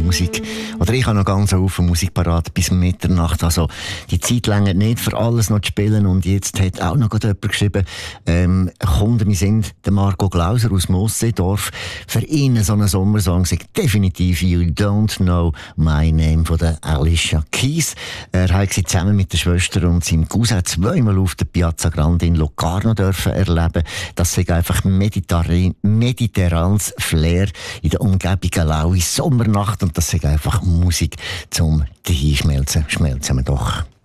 Musik. Oder ich habe noch ganz einen Haufen Musik parat bis Mitternacht. Also die Zeit längert nicht, für alles noch zu spielen. Und jetzt hat auch noch jemand geschrieben, Kunden, wir sind der Marco Glauser aus Mosseedorf. Für ihn so ein Sommersong sagt definitiv You Don't Know My Name von der Alicia Keys. Er hat sie zusammen mit der Schwester und seinem Cousin zweimal auf der Piazza Grande in Locarno dürfen erleben. Das ist einfach mediterranes Flair in der Umgebung, eine laue Sommernacht, und das ist einfach Musik zum Dahinschmelzen. Schmelzen wir doch.